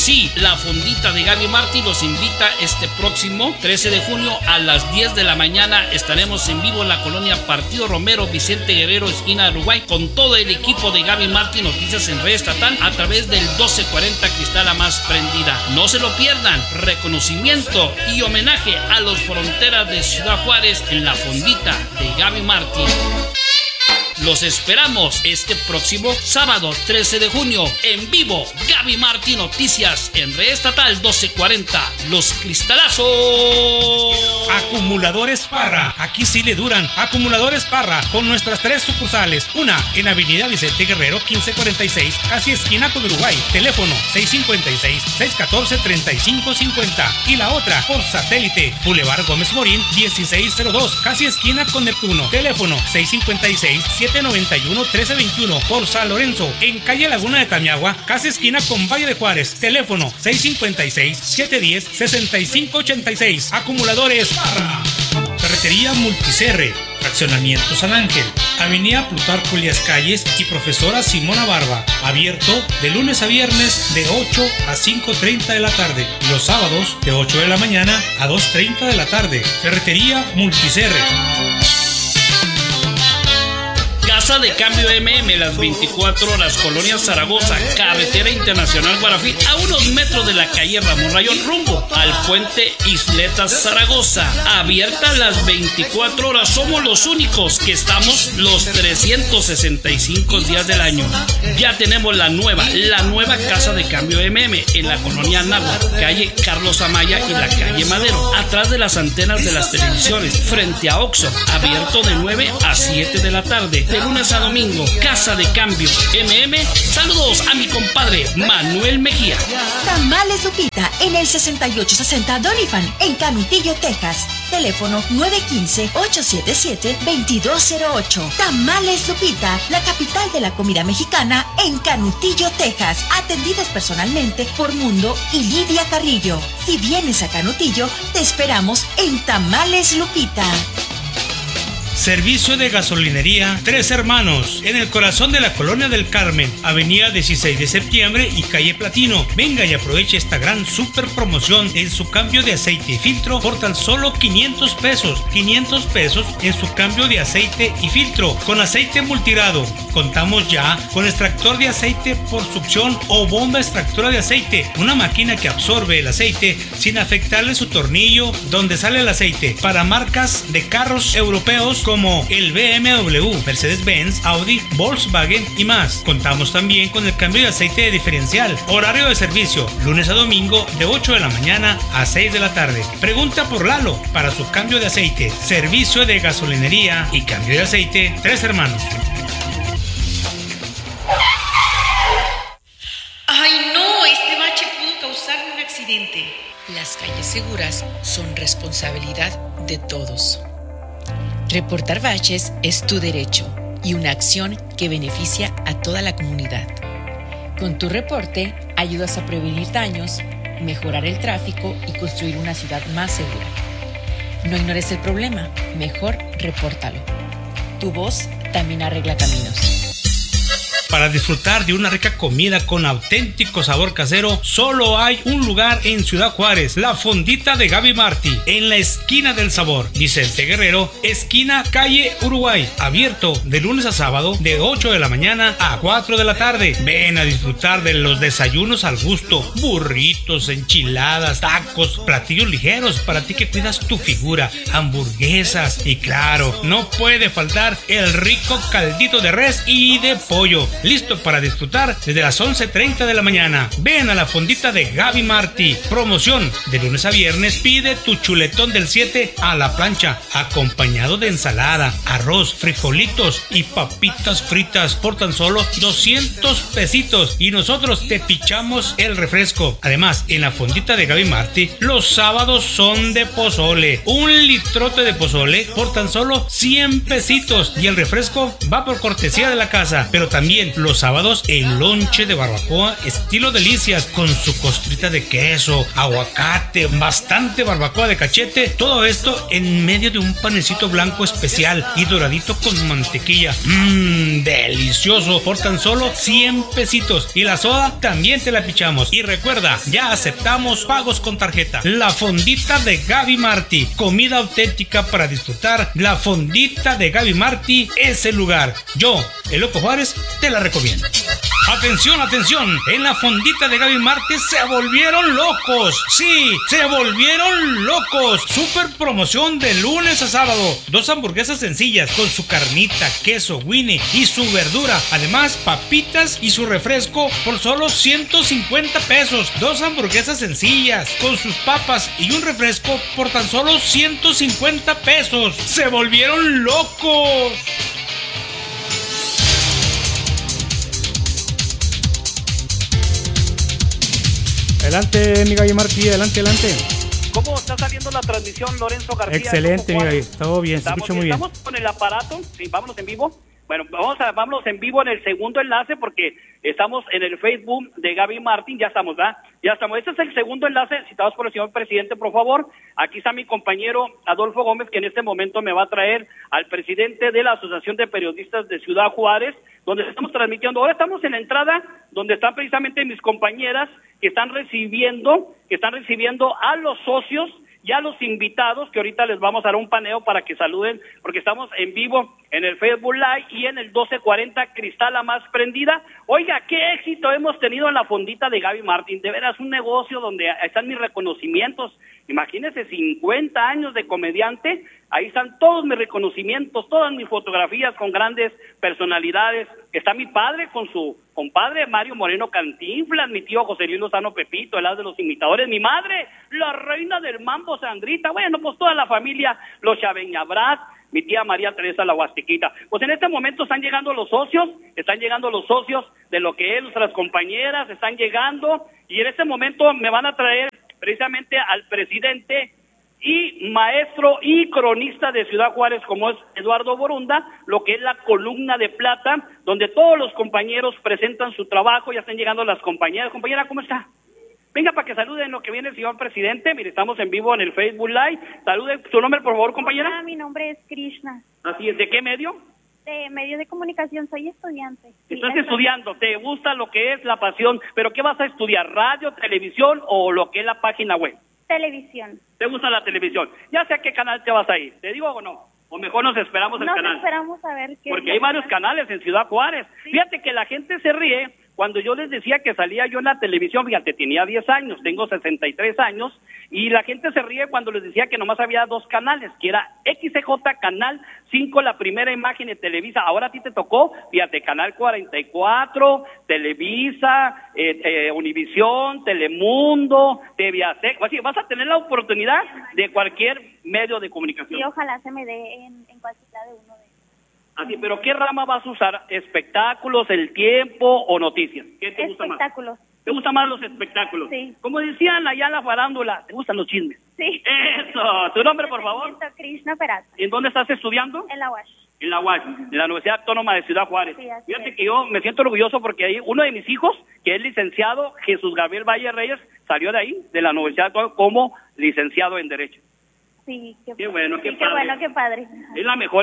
Sí, la fondita de Gaby Martí los invita este próximo 13 de junio a las 10 de la mañana. Estaremos en vivo en la colonia Partido Romero, Vicente Guerrero, esquina Uruguay, con todo el equipo de Gaby Martí Noticias en Red Estatal a través del 1240 Cristala Más Prendida. No se lo pierdan. Reconocimiento y homenaje a los fronteras de Ciudad Juárez en la fondita de Gaby Martí. Los esperamos este próximo sábado 13 de junio en vivo. Gaby Martí Noticias en Red Estatal 1240. Los Cristalazos. Acumuladores Parra. Aquí sí le duran. Acumuladores Parra con nuestras 3 sucursales. Una en Avenida Vicente Guerrero 1546, casi esquina con Uruguay. Teléfono 656-614-3550. Y la otra por satélite. Boulevard Gómez Morín 1602, casi esquina con Neptuno. Teléfono 656-791-1321. Por San Lorenzo, en calle Laguna de Tamiagua, casi esquina con Valle de Juárez. Teléfono 656-710-6586. Acumuladores Parra. Ferretería Multicerre. Fraccionamiento San Ángel. Avenida Plutarco Elías Calles y Profesora Simona Barba. Abierto de lunes a viernes de 8 a 5:30 de la tarde. Y los sábados de 8 de la mañana a 2:30 de la tarde. Ferretería Multicerre. Casa de Cambio MM, las 24 horas, Colonia Zaragoza, Carretera Internacional Guarafí, a unos metros de la calle Ramón Rayón, rumbo al puente Isletas Zaragoza. Abierta las 24 horas, somos los únicos que estamos los 365 días del año. Ya tenemos la nueva Casa de Cambio MM en la Colonia Náhuatl, calle Carlos Amaya y la calle Madero, atrás de las antenas de las televisiones, frente a Oxxo, abierto de 9 a 7 de la tarde. De lunes a domingo, Casa de Cambio MM. Saludos a mi compadre Manuel Mejía. Tamales Lupita en el 6860 Doniphan en Canutillo, Texas. Teléfono 915-877-2208. Tamales Lupita, la capital de la comida mexicana en Canutillo, Texas. Atendidos personalmente por Mundo y Lidia Carrillo. Si vienes a Canutillo, te esperamos en Tamales Lupita. Servicio de gasolinería Tres Hermanos, en el corazón de la Colonia del Carmen, avenida 16 de septiembre y calle Platino. Venga y aproveche esta gran super promoción en su cambio de aceite y filtro por tan solo 500 pesos. 500 pesos en su cambio de aceite y filtro con aceite multirado. Contamos ya con extractor de aceite por succión o bomba extractora de aceite, una máquina que absorbe el aceite sin afectarle su tornillo donde sale el aceite, para marcas de carros europeos como el BMW, Mercedes-Benz, Audi, Volkswagen y más. Contamos también con el cambio de aceite de diferencial. Horario de servicio, lunes a domingo de 8 de la mañana a 6 de la tarde. Pregunta por Lalo para su cambio de aceite. Servicio de gasolinería y cambio de aceite Tres Hermanos. ¡Ay no! Este bache pudo causarme un accidente. Las calles seguras son responsabilidad de todos. Reportar baches es tu derecho y una acción que beneficia a toda la comunidad. Con tu reporte ayudas a prevenir daños, mejorar el tráfico y construir una ciudad más segura. No ignores el problema, mejor repórtalo. Tu voz también arregla caminos. Para disfrutar de una rica comida con auténtico sabor casero, solo hay un lugar en Ciudad Juárez, la fondita de Gaby Martí, en la esquina del sabor, Vicente Guerrero, esquina calle Uruguay, abierto de lunes a sábado de 8 de la mañana a 4 de la tarde. Ven a disfrutar de los desayunos al gusto, burritos, enchiladas, tacos, platillos ligeros para ti que cuidas tu figura, hamburguesas y claro, no puede faltar el rico caldito de res y de pollo. Listo para disfrutar desde las 11:30 de la mañana. Ven a la fondita de Gaby Martí. Promoción de lunes a viernes. Pide tu chuletón del 7 a la plancha, acompañado de ensalada, arroz, frijolitos y papitas fritas por tan solo 200 pesitos. Y nosotros te pichamos el refresco. Además, en la fondita de Gaby Martí, los sábados son de pozole. Un litrote de pozole por tan solo 100 pesitos. Y el refresco va por cortesía de la casa. Pero también También los sábados el lonche de barbacoa estilo delicias con su costrita de queso, aguacate, bastante barbacoa de cachete, todo esto en medio de un panecito blanco especial y doradito con mantequilla. Delicioso, por tan solo 100 pesitos. Y la soda también te la pichamos. Y recuerda, ya aceptamos pagos con tarjeta. La Fondita de Gaby Martí, comida auténtica para disfrutar. La Fondita de Gaby Martí es el lugar. Yo, el Loco Juárez, te la recomiendo. Atención, atención, en la Fondita de Gaby Martí se volvieron locos. Sí, se volvieron locos. Super promoción de lunes a sábado. 2 hamburguesas sencillas con su carnita, queso, Winnie y su verdura. Además, papitas y su refresco por solo 150 pesos. 2 hamburguesas sencillas con sus papas y un refresco por tan solo 150 pesos. Se volvieron locos. Adelante, mi Gaby Martí, adelante. ¿Cómo está saliendo la transmisión, Lorenzo García? Excelente, mi Gaby, todo bien, se escucha muy bien. Estamos con el aparato, sí, vámonos en vivo. Bueno, vámonos en vivo en el segundo enlace porque estamos en el Facebook de Gaby Martín, ya estamos, ¿verdad? Ya estamos. Este es el segundo enlace, citados por el señor presidente, por favor. Aquí está mi compañero Adolfo Gómez, que en este momento me va a traer al presidente de la Asociación de Periodistas de Ciudad Juárez, donde estamos transmitiendo. Ahora estamos en la entrada, donde están precisamente mis compañeras que están recibiendo a los socios y a los invitados, que ahorita les vamos a dar un paneo para que saluden, porque estamos en vivo en el Facebook Live y en el 1240 Cristal La Más Prendida. Oiga, qué éxito hemos tenido en la Fondita de Gaby Martín, de veras un negocio donde están mis reconocimientos. Imagínense, 50 años de comediante, ahí están todos mis reconocimientos, todas mis fotografías con grandes personalidades. Está mi padre con su compadre Mario Moreno Cantinflas, mi tío José Luis Lozano Pepito, el as de los imitadores, mi madre, la reina del mambo Sandrita, bueno, pues toda la familia, los Chaveñabras, mi tía María Teresa la Huastequita. Pues en este momento están llegando los socios de lo que es nuestras compañeras, están llegando, y en este momento me van a traer precisamente al presidente y maestro y cronista de Ciudad Juárez, como es Eduardo Borunda, lo que es la columna de plata, donde todos los compañeros presentan su trabajo. Ya están llegando las compañeras. Compañera, ¿cómo está? Venga para que saluden lo que viene el señor presidente. Mire, estamos en vivo en el Facebook Live. Salude su nombre, por favor, compañera. Hola, mi nombre es Krishna. Así es, ¿de qué medio? De medios de comunicación, soy estudiante. Estás estudiando, te gusta lo que es la pasión, pero ¿qué vas a estudiar? ¿Radio, televisión o lo que es la página web? Televisión. ¿Te gusta la televisión? Ya sé a qué canal te vas a ir, ¿te digo o no? O mejor nos esperamos el canal. Nos esperamos a ver qué. Porque hay varios canales en Ciudad Juárez. Sí. Fíjate que la gente se ríe cuando yo les decía que salía yo en la televisión. Fíjate, tenía 10 años, tengo 63 años, y la gente se ríe cuando les decía que nomás había 2 canales, que era XCJ Canal 5, la primera imagen de Televisa. Ahora a ti te tocó, fíjate, Canal 44, Televisa, Univisión, Telemundo, TV Azteca. Así, vas a tener la oportunidad de cualquier medio de comunicación. Y ojalá se me dé en cualquiera de uno de ellos. Así, pero ¿qué rama vas a usar? ¿Espectáculos, El Tiempo o noticias? ¿Qué te gusta más? Espectáculos. ¿Te gustan más los espectáculos? Sí. Como decían allá en la farándula, ¿te gustan los chismes? Sí. Eso. ¿Tu nombre, por favor? Krishna Peralta. ¿En dónde estás estudiando? En la UASH. En la UASH, en la Universidad Autónoma de Ciudad Juárez. Sí, fíjate que yo me siento orgulloso porque ahí uno de mis hijos, que es licenciado, Jesús Gabriel Valle Reyes, salió de ahí, de la Universidad como licenciado en Derecho. Sí, qué bueno, qué sí, padre. Qué bueno, qué padre. Es la mejor,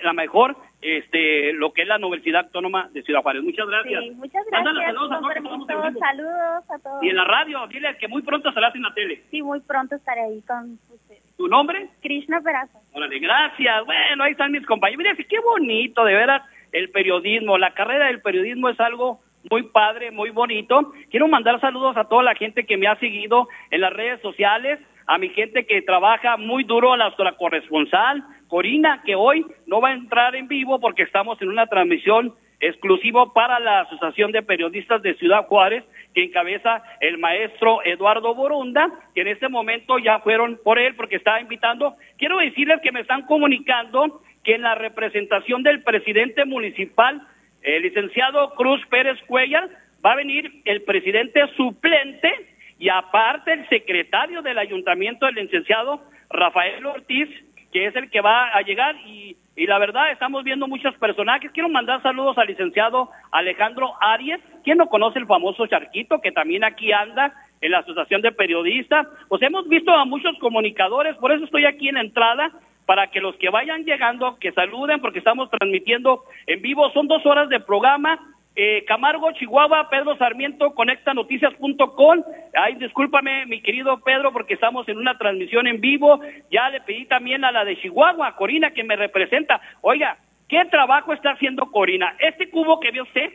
lo que es la Universidad Autónoma de Ciudad Juárez. Muchas gracias. Sí, muchas gracias. Saludos a todos. Y en la radio, dile que muy pronto estarás en la tele. Sí, muy pronto estaré ahí con ustedes. ¿Tu nombre? Krishna Peraza. Órale, gracias. Bueno, ahí están mis compañeros. Mira, qué bonito, de veras, el periodismo. La carrera del periodismo es algo muy padre, muy bonito. Quiero mandar saludos a toda la gente que me ha seguido en las redes sociales, a mi gente que trabaja muy duro, nuestra corresponsal, Corina, que hoy no va a entrar en vivo porque estamos en una transmisión exclusiva para la Asociación de Periodistas de Ciudad Juárez, que encabeza el maestro Eduardo Borunda, que en este momento ya fueron por él porque estaba invitando. Quiero decirles que me están comunicando que en la representación del presidente municipal, el licenciado Cruz Pérez Cuellar, va a venir el presidente suplente y aparte el secretario del ayuntamiento, el licenciado Rafael Ortiz, que es el que va a llegar, y y la verdad estamos viendo muchos personajes. Quiero mandar saludos al licenciado Alejandro Arias, quien no conoce el famoso Charquito, que también aquí anda en la Asociación de Periodistas. Pues hemos visto a muchos comunicadores, por eso estoy aquí en la entrada, para que los que vayan llegando, que saluden, porque estamos transmitiendo en vivo. Son 2 horas de programa. Camargo, Chihuahua, Pedro Sarmiento, conectanoticias.com. Ay, discúlpame, mi querido Pedro, porque estamos en una transmisión en vivo. Ya le pedí también a la de Chihuahua, Corina, que me representa. Oiga, ¿qué trabajo está haciendo Corina? Este cubo que vio usted,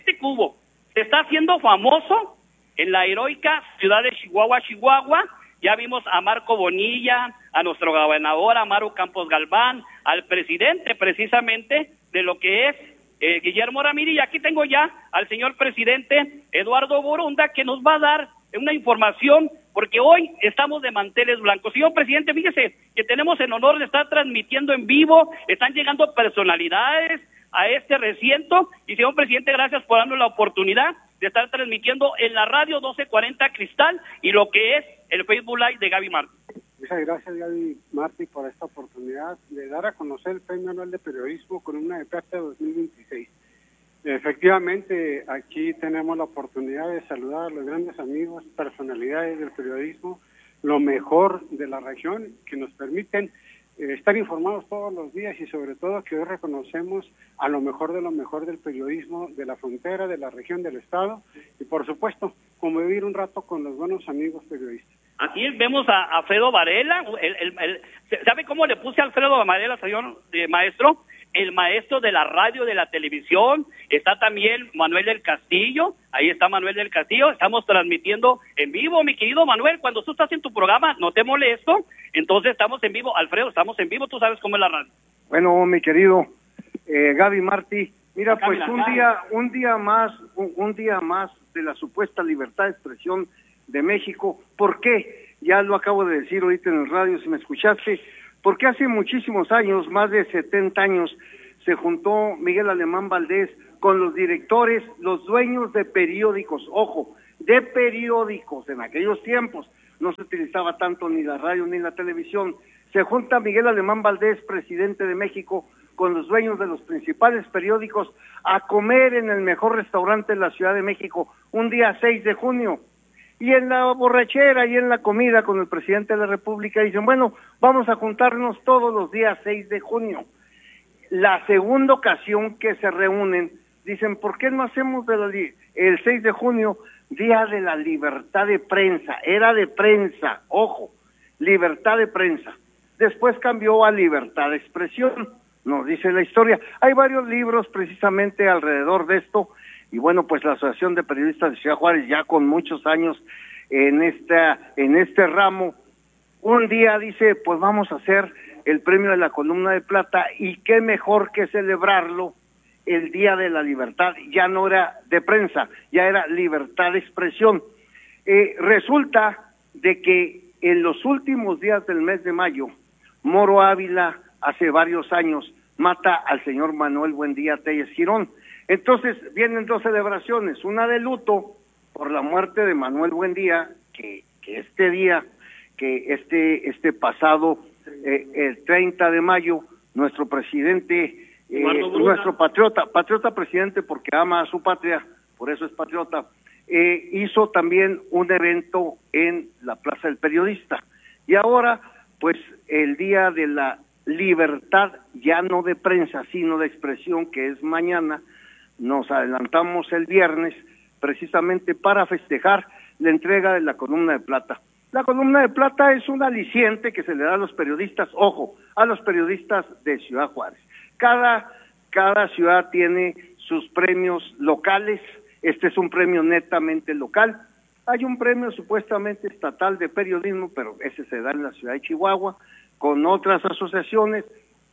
se está haciendo famoso en la heroica ciudad de Chihuahua, Chihuahua. Ya vimos a Marco Bonilla, a nuestro gobernador, a Maru Campos Galván, al presidente precisamente de lo que es Guillermo Ramírez, y aquí tengo ya al señor presidente Eduardo Borunda, que nos va a dar una información, porque hoy estamos de manteles blancos. Señor presidente, fíjese que tenemos el honor de estar transmitiendo en vivo, están llegando personalidades a este recinto, y señor presidente, gracias por darnos la oportunidad de estar transmitiendo en la radio 1240 Cristal y lo que es el Facebook Live de Gaby Martí. Muchas gracias, Gaby Martí, por esta oportunidad de dar a conocer el Premio Anual de Periodismo Columna de Plata 2026. Efectivamente, aquí tenemos la oportunidad de saludar a los grandes amigos, personalidades del periodismo, lo mejor de la región, que nos permiten estar informados todos los días, y sobre todo que hoy reconocemos a lo mejor del periodismo de la frontera, de la región, del estado, y por supuesto, convivir un rato con los buenos amigos periodistas. Aquí vemos a Alfredo Varela. ¿Sabe cómo le puse a Alfredo Varela, señor maestro? El maestro de la radio, de la televisión. Está también Manuel del Castillo. Ahí está Manuel del Castillo. Estamos transmitiendo en vivo, mi querido Manuel. Cuando tú estás en tu programa, no te molesto. Entonces estamos en vivo. Alfredo, estamos en vivo. Tú sabes cómo es la radio. Bueno, mi querido Gaby Martí, mira, pues un día más de la supuesta libertad de expresión de México. ¿Por qué? Ya lo acabo de decir ahorita en el radio, si me escuchaste, porque hace muchísimos años, más de 70 años, se juntó Miguel Alemán Valdés con los directores, los dueños de periódicos, ojo, de periódicos. En aquellos tiempos no se utilizaba tanto ni la radio ni la televisión. Se junta Miguel Alemán Valdés, presidente de México, con los dueños de los principales periódicos a comer en el mejor restaurante de la Ciudad de México, un día 6 de junio. Y en la borrachera y en la comida con el presidente de la República dicen, bueno, vamos a juntarnos todos los días 6 de junio. La segunda ocasión que se reúnen, dicen, ¿por qué no hacemos el 6 de junio Día de la Libertad de Prensa? Era de prensa, ojo, libertad de prensa. Después cambió a libertad de expresión, nos dice la historia. Hay varios libros precisamente alrededor de esto. Y bueno, pues la Asociación de Periodistas de Ciudad Juárez, ya con muchos años en este ramo, un día dice, pues vamos a hacer el premio de la Columna de Plata, y qué mejor que celebrarlo el Día de la Libertad. Ya no era de prensa, ya era libertad de expresión. Resulta de que en los últimos días del mes de mayo, Moro Ávila, hace varios años, mata al señor Manuel Buendía Telles Girón. Entonces vienen 2 celebraciones, una de luto por la muerte de Manuel Buendía, que este día, que este pasado el 30 de mayo, nuestro presidente, nuestro patriota presidente, porque ama a su patria, por eso es patriota, hizo también un evento en la Plaza del Periodista. Y ahora, pues el Día de la Libertad, ya no de prensa, sino de expresión, que es mañana, nos adelantamos el viernes precisamente para festejar la entrega de la Columna de Plata. La Columna de Plata es un aliciente que se le da a los periodistas, ojo, a los periodistas de Ciudad Juárez. Cada ciudad tiene sus premios locales. Este es un premio netamente local. Hay un premio supuestamente estatal de periodismo, pero ese se da en la ciudad de Chihuahua, con otras asociaciones,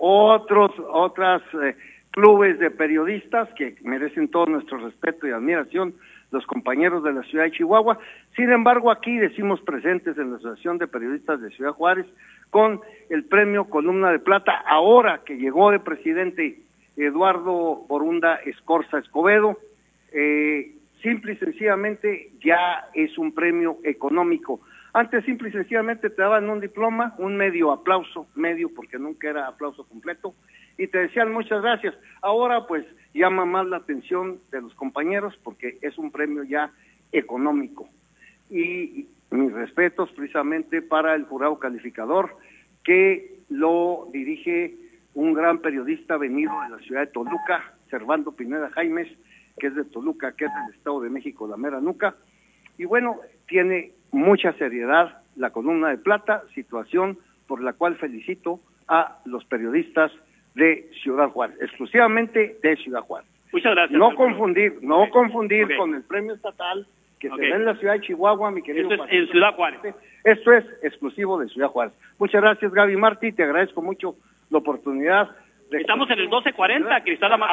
otras clubes de periodistas que merecen todo nuestro respeto y admiración, los compañeros de la ciudad de Chihuahua. Sin embargo, aquí decimos presentes en la Asociación de Periodistas de Ciudad Juárez con el premio Columna de Plata, ahora que llegó de presidente Eduardo Borunda Escorza Escobedo. Simple y sencillamente ya es un premio económico. Antes simple y sencillamente te daban un diploma, un medio aplauso, medio porque nunca era aplauso completo, y te decían muchas gracias. Ahora pues llama más la atención de los compañeros porque es un premio ya económico. Y mis respetos precisamente para el jurado calificador que lo dirige un gran periodista venido de la ciudad de Toluca, Servando Pineda Jaimes, que es de Toluca, que es del Estado de México, la mera nuca. Y bueno, tiene mucha seriedad la columna de plata, situación por la cual felicito a los periodistas de Ciudad Juárez, exclusivamente de Ciudad Juárez. Muchas gracias. No confundir con el premio estatal que se da en la ciudad de Chihuahua, mi querido. Esto es en Ciudad Juárez. Esto es exclusivo de Ciudad Juárez. Muchas gracias, Gaby Martí, te agradezco mucho la oportunidad. Estamos en el 1240, Cristal la más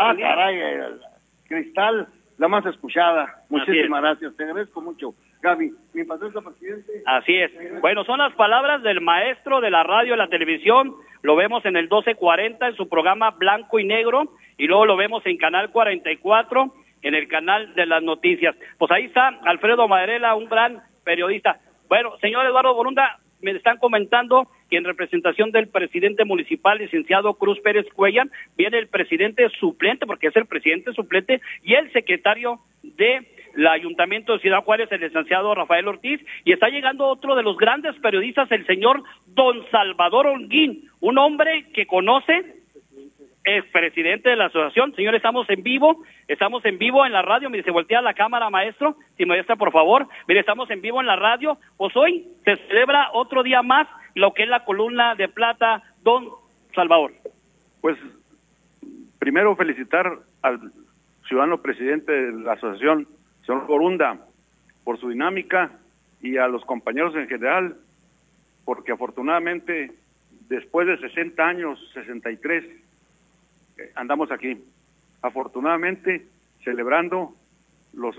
Cristal, la más escuchada. Muchísimas gracias, te agradezco mucho. Gaby, mi patrón presidente. Así es. Bueno, son las palabras del maestro de la radio y la televisión. Lo vemos en el 1240 en su programa Blanco y Negro y luego lo vemos en Canal 44 en el canal de las noticias. Pues ahí está Alfredo Maderela, un gran periodista. Bueno, señor Eduardo Borunda, me están comentando que en representación del presidente municipal, licenciado Cruz Pérez Cuellar, viene el presidente suplente, porque es el presidente suplente, y el secretario del Ayuntamiento de Ciudad Juárez, el licenciado Rafael Ortiz, y está llegando otro de los grandes periodistas, el señor Don Salvador Holguín, un hombre que conoce, es presidente de la asociación. Señor, estamos en vivo en la radio. Mire, se voltea la cámara, maestro, si me muestra, por favor. Mire, estamos en vivo en la radio. Pues hoy se celebra otro día más lo que es la columna de plata, Don Salvador. Pues, primero felicitar al ciudadano presidente de la asociación, señor Borunda, por su dinámica, y a los compañeros en general, porque afortunadamente, después de 60 años, 63, andamos aquí, afortunadamente celebrando los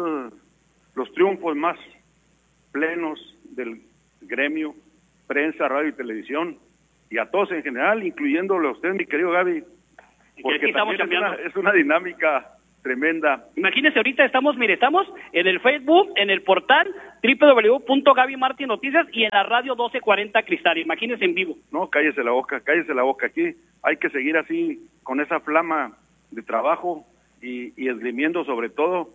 triunfos más plenos del gremio, prensa, radio y televisión, y a todos en general, incluyéndole a usted, mi querido Gaby, porque también es una dinámica tremenda. Imagínese, ahorita estamos en el Facebook, en el portal www.gabymartinoticias y en la radio 1240 Cristal. Imagínese en vivo. No, cállese la boca. Aquí hay que seguir así, con esa flama de trabajo y esgrimiendo sobre todo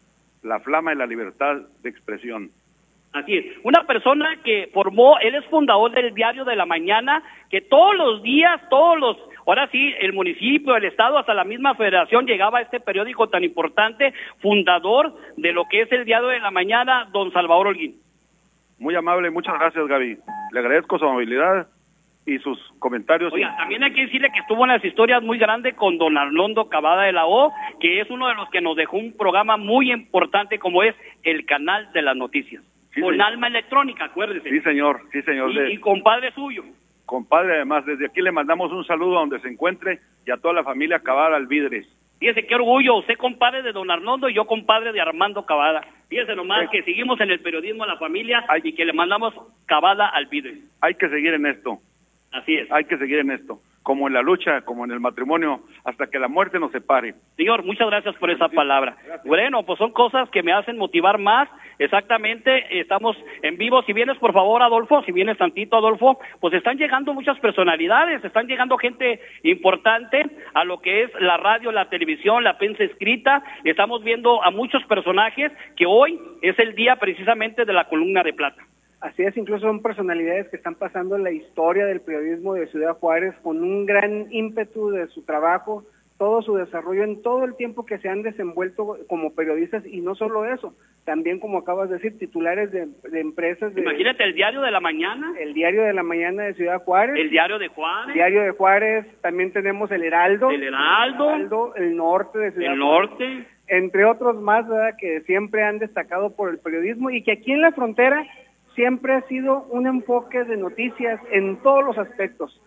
la flama de la libertad de expresión. Así es, una persona que formó, él es fundador del Diario de la Mañana, que todos los días, ahora sí, el municipio, el estado, hasta la misma federación llegaba a este periódico tan importante, fundador de lo que es el Diario de la Mañana, don Salvador Holguín. Muy amable, muchas gracias, Gaby. Le agradezco su amabilidad y sus comentarios. Oiga, también hay que decirle que estuvo en las historias muy grandes con don Arnoldo Cavada de la O, que es uno de los que nos dejó un programa muy importante como es el Canal de las Noticias. Sí, con señor. Alma electrónica, acuérdese. Sí, señor. Y compadre suyo. Compadre, además, desde aquí le mandamos un saludo a donde se encuentre y a toda la familia Cavada Alvidres. Fíjese qué orgullo, usted compadre de don Arnoldo y yo compadre de Armando Cavada. Fíjese nomás que seguimos en el periodismo a la familia y que le mandamos Cavada Alvidres. Hay que seguir en esto. Así es. Hay que seguir en esto, como en la lucha, como en el matrimonio, hasta que la muerte nos separe. Señor, muchas gracias por esa palabra. Gracias. Bueno, pues son cosas que me hacen motivar más. Exactamente, estamos en vivo. Si vienes, por favor, Adolfo, si vienes tantito, Adolfo, pues están llegando muchas personalidades, están llegando gente importante a lo que es la radio, la televisión, la prensa escrita. Estamos viendo a muchos personajes que hoy es el día precisamente de la columna de plata. Así es, incluso son personalidades que están pasando en la historia del periodismo de Ciudad Juárez con un gran ímpetu de su trabajo, todo su desarrollo en todo el tiempo que se han desenvuelto como periodistas, y no solo eso, también, como acabas de decir, titulares de empresas. Imagínate, el Diario de la Mañana. El Diario de la Mañana de Ciudad Juárez. El Diario de Juárez. Diario de Juárez, también tenemos el Heraldo. El Heraldo. El Norte de Ciudad Juárez. El Norte. Entre otros más, ¿verdad?, que siempre han destacado por el periodismo y que aquí en la frontera siempre ha sido un enfoque de noticias en todos los aspectos,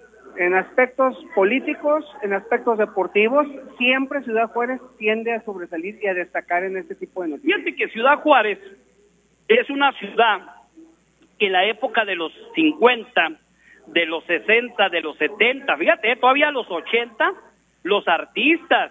en aspectos políticos, en aspectos deportivos. Siempre Ciudad Juárez tiende a sobresalir y a destacar en este tipo de noticias. Fíjate que Ciudad Juárez es una ciudad que en la época de los 50, de los 60, de los 70, fíjate, todavía los 80, los artistas,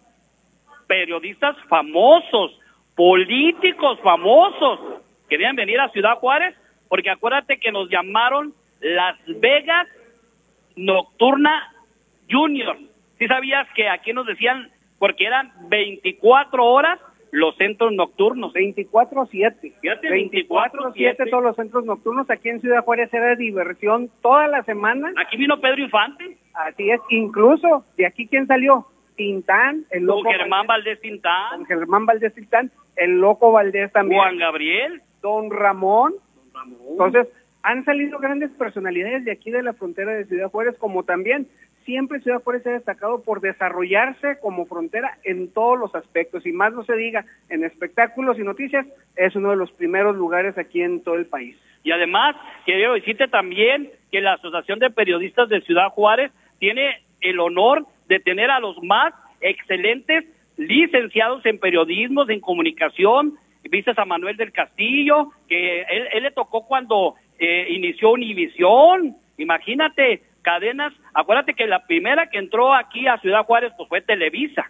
periodistas famosos, políticos famosos, querían venir a Ciudad Juárez, porque acuérdate que nos llamaron Las Vegas nocturna Junior. ¿Sí sabías que aquí nos decían, porque eran 24 horas los centros nocturnos? 24/7. Fíjate, 24/7 todos los centros nocturnos. Aquí en Ciudad Juárez era de diversión toda la semana. Aquí vino Pedro Infante. Así es, incluso de aquí, ¿quién salió? Tintán, el loco Don Germán Valdés Tintán. Don Germán Valdés Tintán, el loco Valdés también. Juan Gabriel. Don Ramón. Entonces, han salido grandes personalidades de aquí de la frontera de Ciudad Juárez, como también siempre Ciudad Juárez se ha destacado por desarrollarse como frontera en todos los aspectos, y más no se diga, en espectáculos y noticias, es uno de los primeros lugares aquí en todo el país. Y además, quiero decirte también que la Asociación de Periodistas de Ciudad Juárez tiene el honor de tener a los más excelentes licenciados en periodismo, en comunicación. Viste a Manuel del Castillo, que él le tocó cuando inició Univisión. Imagínate, cadenas. Acuérdate que la primera que entró aquí a Ciudad Juárez pues fue Televisa.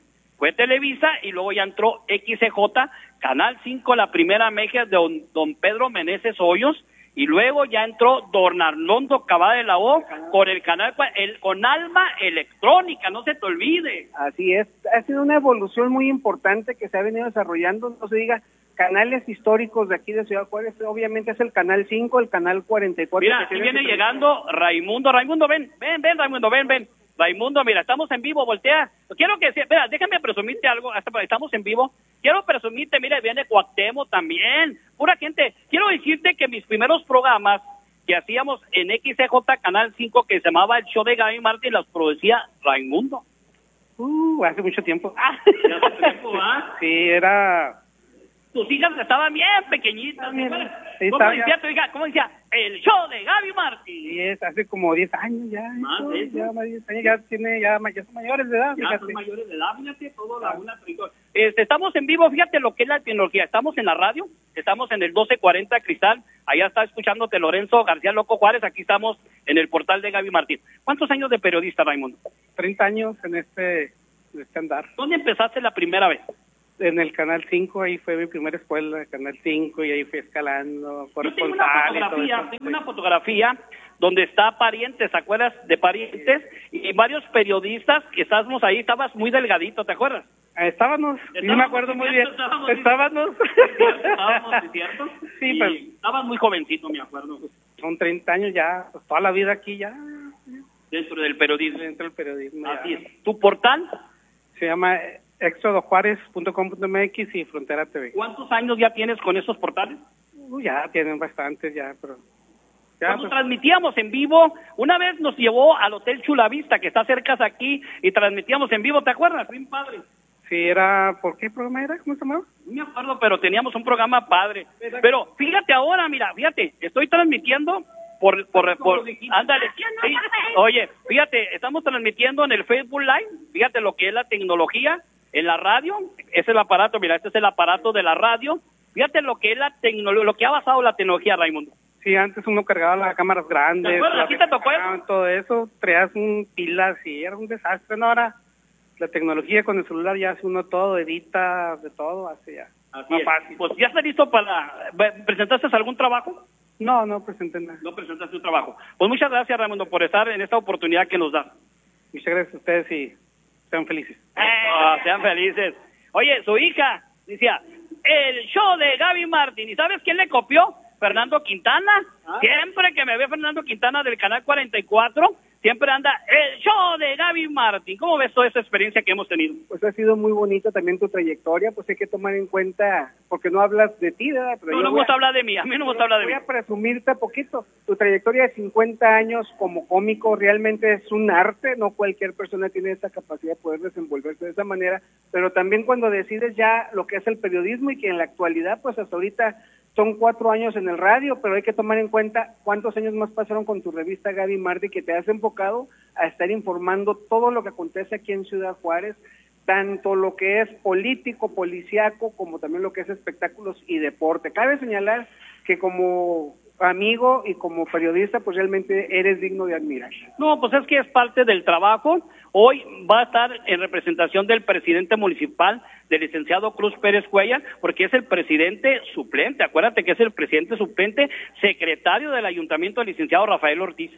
Y luego ya entró XCJ, Canal 5, la primera media de don Pedro Meneses Hoyos, y luego ya entró don Arnoldo Cavada de la O con el canal, con Alma Electrónica, no se te olvide. Así es, ha sido una evolución muy importante que se ha venido desarrollando, no se diga, canales históricos de aquí de Ciudad Juárez, obviamente es el Canal 5, el Canal 44. Mira, aquí viene llegando Raimundo, ven, Raimundo, ven. Raimundo, mira, estamos en vivo, voltea. Quiero que, mira, déjame presumirte algo, estamos en vivo. Quiero presumirte, mira, viene Cuauhtémoc también, pura gente. Quiero decirte que mis primeros programas que hacíamos en XCJ Canal 5, que se llamaba El Show de Gaby Martín, los producía Raimundo. Hace mucho tiempo. Hace tiempo, ¿ah? Sí, era... Tus hijas estaban bien pequeñitas. Sí, ¿Cómo decía? El Show de Gaby Martín. Sí, es hace como 10 años ya. Más de eso. Ya son mayores de edad. Ya son mayores de edad, fíjate, todo la una tricor. Estamos en vivo, fíjate lo que es la tecnología. Estamos en la radio, estamos en el 1240 Cristal. Allá está escuchándote Lorenzo García Loco Juárez. Aquí estamos en el portal de Gaby Martín. ¿Cuántos años de periodista, Raimundo? 30 años en este andar. ¿Dónde empezaste la primera vez? En el Canal 5, ahí fue mi primera escuela, Canal 5, y ahí fui escalando, corresponsal. Tengo una fotografía donde está Parientes, ¿te acuerdas de Parientes? Y varios periodistas que estábamos ahí, estabas muy delgadito, ¿te acuerdas? Estábamos, no me acuerdo muy bien. Estábamos, ¿cierto? Sí, pero... Estabas muy jovencito, me acuerdo. Son 30 años ya, pues toda la vida aquí ya. Dentro del periodismo. Dentro del periodismo, Así es. ¿Tu portal? Se llama exodojuárez.com.mx y Frontera TV. ¿Cuántos años ya tienes con esos portales? Ya tienen bastantes ya, pero... Cuando transmitíamos en vivo, una vez nos llevó al Hotel Chulavista, que está cerca de aquí, y transmitíamos en vivo, ¿te acuerdas? Bien padre. Sí, era... ¿Por qué programa era? ¿Cómo se llamaba? No me acuerdo, pero teníamos un programa padre. Pero fíjate ahora, mira, fíjate, estoy transmitiendo ándale, sí. Oye, fíjate, estamos transmitiendo en el Facebook Live, fíjate lo que es la tecnología en la radio, es el aparato, mira, este es el aparato de la radio, fíjate lo que es la tecnología, lo que ha basado la tecnología, Raimundo. Sí, antes uno cargaba las cámaras grandes, ¿Aquí te tocó eso? Todo eso, traías pilas y era un desastre, ¿no? Ahora la tecnología con el celular ya hace uno todo, edita, de todo, hace ya. Así es. Fácil. Pues ya está listo para... ¿Presentaste algún trabajo? No presenté nada. No presentaste un trabajo. Pues muchas gracias, Raimundo, por estar en esta oportunidad que nos da. Muchas gracias a ustedes y sean felices. Sean felices. Oye, su hija decía, el show de Gaby Martín. ¿Y sabes quién le copió? Fernando Quintana. Siempre que me ve Fernando Quintana del Canal 44, siempre anda el show de Gaby Martín. ¿Cómo ves toda esa experiencia que hemos tenido? Pues ha sido muy bonita también tu trayectoria, pues hay que tomar en cuenta, porque no hablas de ti, ¿verdad? Pero no me gusta hablar de mí, a mí no me gusta hablar de mí. Voy a presumirte poquito. Tu trayectoria de 50 años como cómico realmente es un arte, no cualquier persona tiene esa capacidad de poder desenvolverse de esa manera, pero también cuando decides ya lo que es el periodismo y que en la actualidad, pues hasta ahorita son 4 años en el radio, pero hay que tomar en cuenta cuántos años más pasaron con tu revista Gaby Martín, que te has enfocado a estar informando todo lo que acontece aquí en Ciudad Juárez, tanto lo que es político, policiaco, como también lo que es espectáculos y deporte. Cabe señalar que como amigo y como periodista, pues realmente eres digno de admirar. No, pues es que es parte del trabajo. Hoy va a estar en representación del presidente municipal, del licenciado Cruz Pérez Cuellar, porque es el presidente suplente. Acuérdate que es el presidente suplente, secretario del ayuntamiento, el licenciado Rafael Ortiz.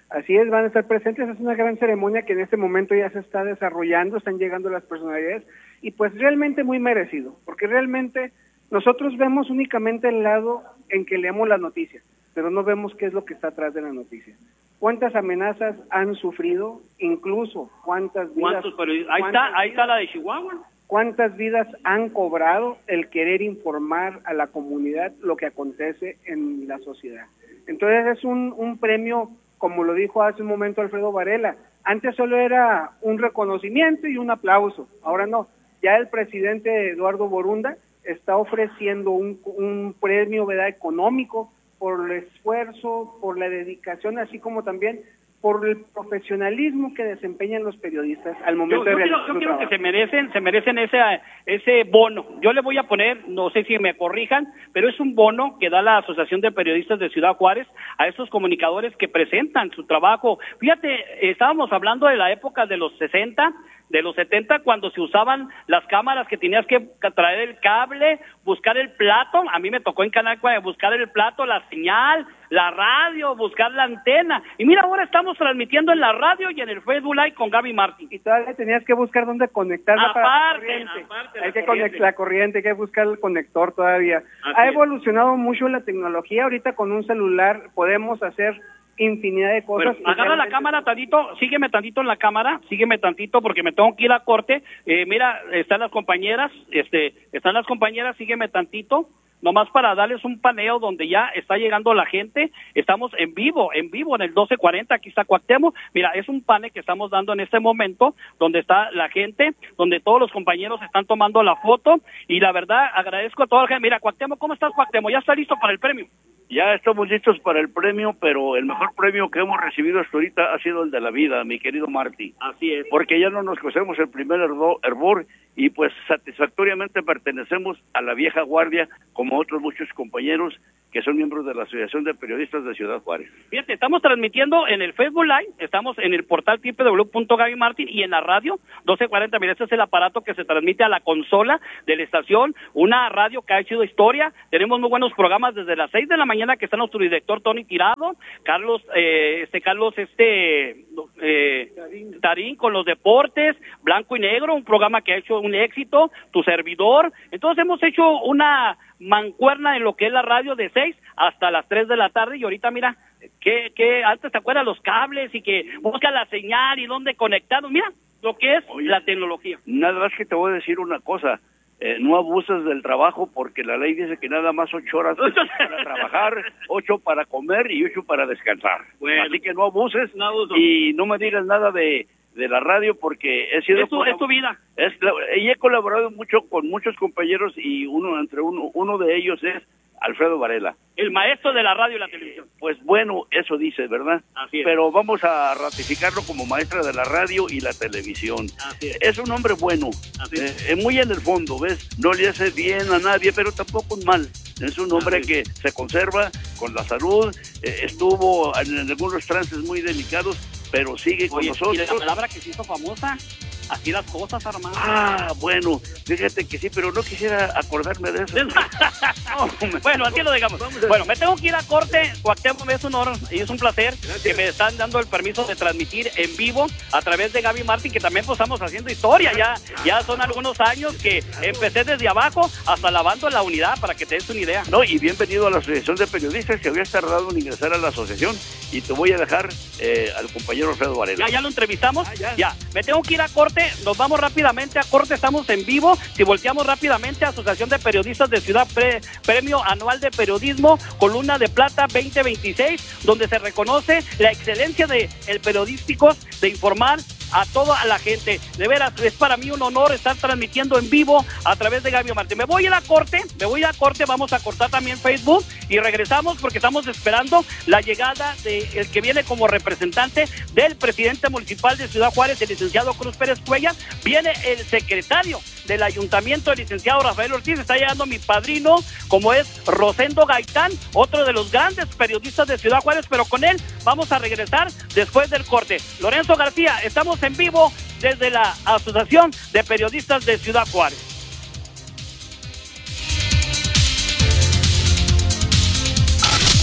Así es, van a estar presentes, es una gran ceremonia que en este momento ya se está desarrollando, están llegando las personalidades y pues realmente muy merecido, porque realmente nosotros vemos únicamente el lado en que leemos las noticias, pero no vemos qué es lo que está atrás de la noticia. ¿Cuántas amenazas han sufrido? Incluso, ¿cuántas vidas? Ahí está la de Chihuahua. ¿Cuántas vidas han cobrado el querer informar a la comunidad lo que acontece en la sociedad? Entonces es un premio, como lo dijo hace un momento Alfredo Varela, antes solo era un reconocimiento y un aplauso, ahora no. Ya el presidente Eduardo Borunda está ofreciendo un premio, ¿verdad?, económico por el esfuerzo, por la dedicación, así como también por el profesionalismo que desempeñan los periodistas al momento de realizar su Yo quiero trabajo. que se merecen ese bono. Yo le voy a poner, no sé si me corrijan, pero es un bono que da la Asociación de Periodistas de Ciudad Juárez a estos comunicadores que presentan su trabajo. Fíjate, estábamos hablando de la época de los 60, de los 70, cuando se usaban las cámaras que tenías que traer el cable, buscar el plato. A mí me tocó en Canal 4 buscar el plato, la señal, la radio, buscar la antena. Y mira, ahora estamos transmitiendo en la radio y en el Facebook Live con Gaby Martín. Y todavía tenías que buscar dónde conectarla para la corriente. Hay que conectar la corriente, hay que buscar el conector todavía. Ha evolucionado mucho la tecnología. Ahorita con un celular podemos hacer infinidad de cosas. Bueno, agarra la cámara tantito, sígueme tantito en la cámara, sígueme tantito porque me tengo que ir a corte. Mira, están las compañeras, sígueme tantito, nomás para darles un paneo donde ya está llegando la gente. Estamos en vivo en el 1240, aquí está Cuauhtémoc. Mira, es un panel que estamos dando en este momento, donde está la gente, donde todos los compañeros están tomando la foto, y la verdad, agradezco a toda la gente. Mira, Cuauhtémoc, ¿cómo estás, Cuauhtémoc? ¿Ya está listo para el premio? Ya estamos listos para el premio, pero el mejor premio que hemos recibido hasta ahorita ha sido el de la vida, mi querido Marty. Así es. Porque ya no nos cosemos el primer hervor y pues satisfactoriamente pertenecemos a la vieja guardia, como otros muchos compañeros que son miembros de la Asociación de Periodistas de Ciudad Juárez. Fíjate, estamos transmitiendo en el Facebook Live, estamos en el portal www.gabymartin y en la radio 1240. Mira, este es el aparato que se transmite a la consola de la estación, una radio que ha hecho historia. Tenemos muy buenos programas desde las 6 de la mañana que está nuestro director Tony Tirado, Tarín con los deportes, Blanco y Negro, un programa que ha hecho un éxito, tu servidor. Entonces hemos hecho una mancuerna en lo que es la radio de 6 hasta las 3 de la tarde, y ahorita mira, que antes te acuerdas los cables y que busca la señal y dónde conectarnos. Mira lo que es la tecnología. Nada más que te voy a decir una cosa, no abuses del trabajo, porque la ley dice que nada más 8 horas para trabajar, 8 para comer y 8 para descansar. Bueno, así que no abuses y no me digas nada de la radio, porque he sido es tu vida. Y he colaborado mucho con muchos compañeros, y uno de ellos es Alfredo Varela, el maestro de la radio y la televisión. Pues bueno, eso dice, ¿verdad? Así es. Pero vamos a ratificarlo como maestra de la radio y la televisión. Así es. Es un hombre bueno, muy en el fondo, ¿ves? No le hace bien a nadie, pero tampoco mal. Es un hombre que se conserva con la salud, estuvo en algunos trances muy delicados, pero sigue con nosotros. Y la palabra que se hizo famosa, así las cosas, Armando. Ah, bueno, fíjate que sí, pero no quisiera acordarme de eso. Bueno, así lo digamos. Bueno, me tengo que ir a corte. Cuauhtémoc, es un honor y es un placer que me están dando el permiso de transmitir en vivo a través de Gaby Martín, que también pues estamos haciendo historia. Ya son algunos años que empecé desde abajo hasta lavando la unidad, para que te des una idea. No, y bienvenido a la Asociación de Periodistas, que habías tardado en ingresar a la asociación, y te voy a dejar al compañero Alfredo Varela. Ya lo entrevistamos. Ya, me tengo que ir a corte. Nos vamos rápidamente a corte, estamos en vivo. Si volteamos rápidamente, Asociación de Periodistas de Ciudad, Premio Anual de Periodismo, Columna de Plata 2026, donde se reconoce la excelencia de el periodístico de informar a toda la gente. De veras, es para mí un honor estar transmitiendo en vivo a través de Gaby Martín. Me voy a ir a corte, vamos a cortar también Facebook y regresamos porque estamos esperando la llegada de el que viene como representante del presidente municipal de Ciudad Juárez, el licenciado Cruz Pérez Cuellar. Viene el secretario del ayuntamiento, el licenciado Rafael Ortiz. Está llegando mi padrino, como es Rosendo Gaitán, otro de los grandes periodistas de Ciudad Juárez, pero con él vamos a regresar después del corte. Lorenzo García, estamos en vivo desde la Asociación de Periodistas de Ciudad Juárez. Desde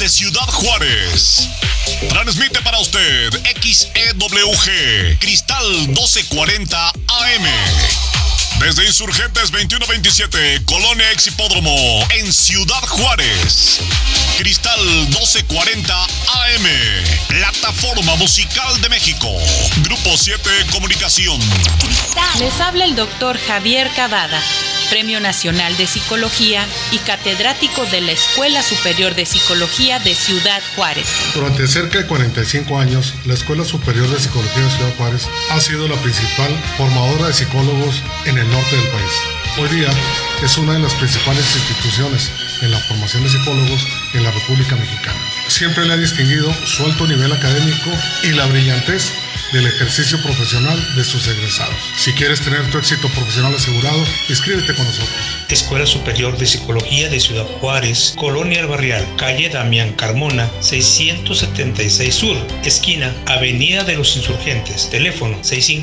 desde Ciudad Juárez. Transmite para usted XEWG Cristal 1240 AM. Desde Insurgentes 2127, Colonia Ex Hipódromo, en Ciudad Juárez. Cristal 1240 AM. Plataforma Musical de México. Grupo 7 Comunicación. Les habla el doctor Javier Cavada, Premio Nacional de Psicología y catedrático de la Escuela Superior de Psicología de Ciudad Juárez. Durante cerca de 45 años, la Escuela Superior de Psicología de Ciudad Juárez ha sido la principal formadora de psicólogos en el norte del país. Hoy día es una de las principales instituciones en la formación de psicólogos en la República Mexicana. Siempre le ha distinguido su alto nivel académico y la brillantez del ejercicio profesional de sus egresados. Si quieres tener tu éxito profesional asegurado, inscríbete con nosotros. Escuela Superior de Psicología de Ciudad Juárez, Colonia El Barrial, calle Damián Carmona, 676 Sur, esquina Avenida de los Insurgentes, teléfono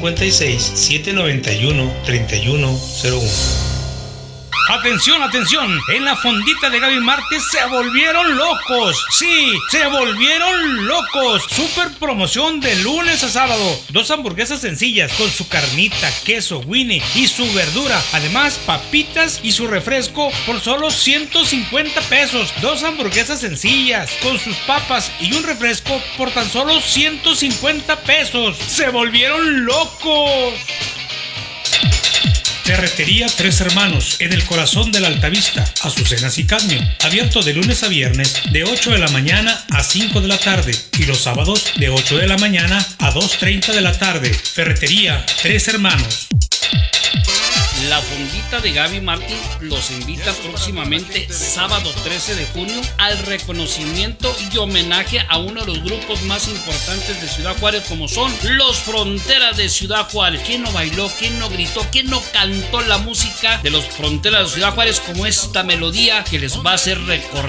656-791-3101. Atención, atención, en la fondita de Gaby Martí se volvieron locos. Sí, se volvieron locos. Super promoción de lunes a sábado. 2 hamburguesas sencillas con su carnita, queso, Winnie y su verdura. Además, papitas y su refresco por solo 150 pesos. 2 hamburguesas sencillas con sus papas y un refresco por tan solo 150 pesos. Se volvieron locos. Ferretería Tres Hermanos, en el corazón de la Altavista, Azucenas y Cadmio. Abierto de lunes a viernes, de 8 de la mañana a 5 de la tarde. Y los sábados, de 8 de la mañana a 2:30 de la tarde. Ferretería Tres Hermanos. La fondita de Gaby Martí los invita próximamente sábado 13 de junio al reconocimiento y homenaje a uno de los grupos más importantes de Ciudad Juárez, como son los Fronteras de Ciudad Juárez. ¿Quién no bailó? ¿Quién no gritó? ¿Quién no cantó la música de los Fronteras de Ciudad Juárez como esta melodía que les va a hacer recordar